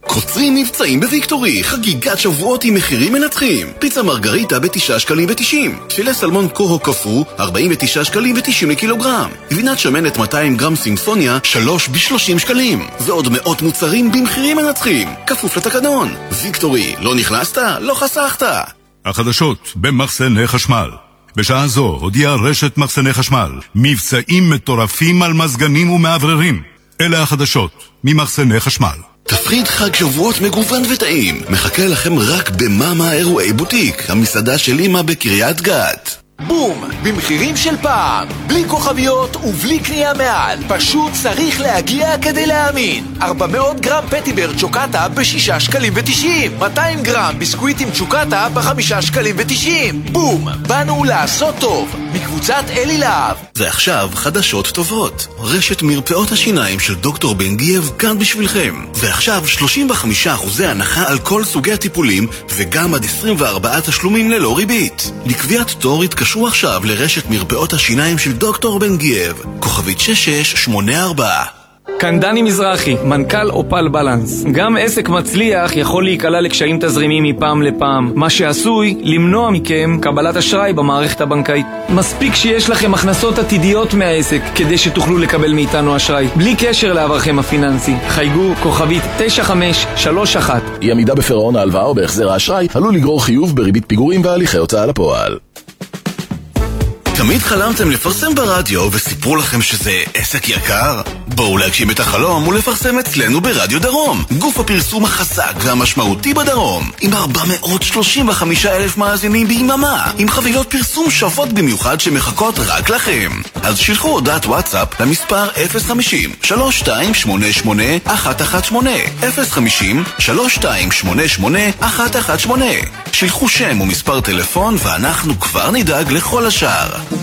קוצרים מבצעים בוויקטורי, חגיגת שבועות עם מחירים מנצחים. פיצה מרגריטה ב9 שקלים ו90. פילה סלמון קורו קפוא, 49 שקלים ו90 לקילוגרם. גבינת שמנת 200 גרם סימפוניה, 3 ב30 שקלים. ועוד מאות מוצרים במחירים מנצחים. כפוף לתקנון. ויקטורי, לא נכנסת? לא חסכת. החדשות במחסני חשמל. בשעה זו הודיעה רשת מחסני חשמל מבצעים מטורפים על מזגנים ומעבררים. אלה החדשות ממחסני חשמל. תפריד חג שבועות מגוון וטעים מחכה לכם רק במאמה אירועי בוטיק, המסעדה של אמא בקריית גת. בום! במחירים של פעם, בלי כוכביות ובלי קנייה מעל. פשוט צריך להגיע כדי להאמין. 400 גרם פטיבר צ'וקטה ב6 שקלים ו90. 200 גרם ביסקוויטים צ'וקטה ב5 שקלים ו90. בום! באנו לעשות טוב. מקבוצת אלי להב. ועכשיו חדשות טובות. רשת מרפאות השיניים של דוקטור בן גייב כאן בשבילכם. ועכשיו 35% הנחה על כל סוגי הטיפולים וגם עד 24 תשלומים ללא ריבית. לקביעת תור התקשרו עכשיו לרשת מרפאות השיניים של דוקטור בן גייב. כוכבית 6684. כאן דני מזרחי, מנכ"ל אופל בלנס. גם עסק מצליח יכול להיקלע לקשיים תזרימיים מפעם לפעם, מה שעשוי למנוע מכם קבלת אשראי במערכת הבנקאית. מספיק שיש לכם הכנסות עתידיות מהעסק כדי שתוכלו לקבל מאיתנו אשראי, בלי קשר לעברכם הפיננסי. חייגו כוכבית 9531. אי עמידה בפירעון ההלוואה או בהחזר האשראי עלול לגרור חיוב בריבית פיגורים והליכי הוצאה לפועל. תמיד חלמתם לפרסם ברדיו וסיפרו לכם שזה עסק יקר? בואו להגשים את החלום ולפרסם אצלנו ברדיו דרום, גוף הפרסום החזק והמשמעותי בדרום, עם 435,000 מאזינים ביממה, עם חבילות פרסום שוות במיוחד שמחכות רק לכם. אז שילחו הודעת וואטסאפ למספר 050-3288-118, 050-3288-118. שילחו שם ומספר טלפון ואנחנו כבר נדאג לכל השאר.